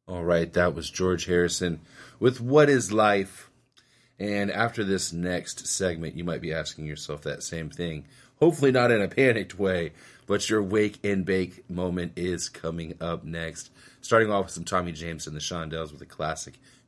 All right, that was George Harrison with What is Life? And after this next segment, you might be asking yourself that same thing. Hopefully, not in a panicked way, but your wake and bake moment is coming up next. Starting off with some Tommy James and the Shondells with a classic